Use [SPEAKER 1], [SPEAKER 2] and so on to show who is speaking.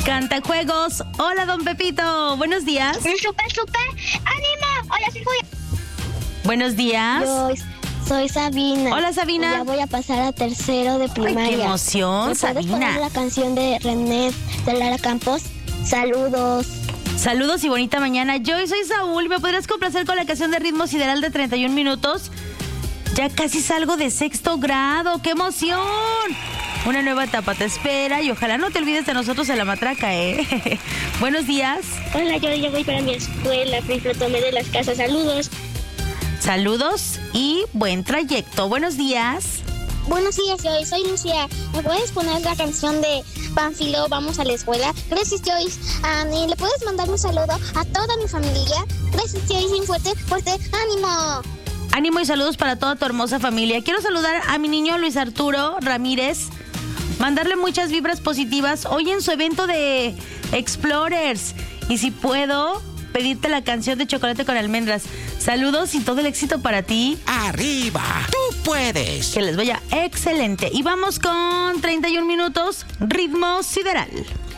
[SPEAKER 1] Cantajuegos. Hola, don Pepito. Buenos días.
[SPEAKER 2] Super. ¡Ánimo! Hola, soy Julia.
[SPEAKER 1] Buenos días.
[SPEAKER 2] Yo soy Sabina.
[SPEAKER 1] Hola, Sabina.
[SPEAKER 2] Ya voy a pasar a tercero de primaria.
[SPEAKER 1] Ay, qué emoción,
[SPEAKER 2] ¿Me puedes
[SPEAKER 1] Sabina?
[SPEAKER 2] poner la canción de René de Lara Campos? Saludos.
[SPEAKER 1] Saludos y bonita mañana. Yo soy Saúl. ¿Me podrías complacer con la canción de Ritmo Sideral de 31 minutos? Ya casi salgo de sexto grado. ¡Qué emoción! Una nueva etapa te espera y ojalá no te olvides de nosotros en la matraca, ¿eh? Buenos días.
[SPEAKER 2] Hola, yo ya voy para mi escuela, Tomé de las Casas. Saludos.
[SPEAKER 1] Saludos y buen trayecto. Buenos días.
[SPEAKER 2] Buenos días, Joyce. Soy Lucía. ¿Me puedes poner la canción de Panfilo, Vamos a la Escuela? Gracias, Joyce. ¿Y le puedes mandar un saludo a toda mi familia? Gracias, Joyce. Un fuerte, ánimo.
[SPEAKER 1] Ánimo y saludos para toda tu hermosa familia. Quiero saludar a mi niño Luis Arturo Ramírez. Mandarle muchas vibras positivas hoy en su evento de Explorers. Y si puedo, pedirte la canción de Chocolate con Almendras. Saludos y todo el éxito para ti.
[SPEAKER 3] ¡Arriba! ¡Tú puedes!
[SPEAKER 1] Que les vaya excelente. Y vamos con 31 minutos, Ritmo Sideral.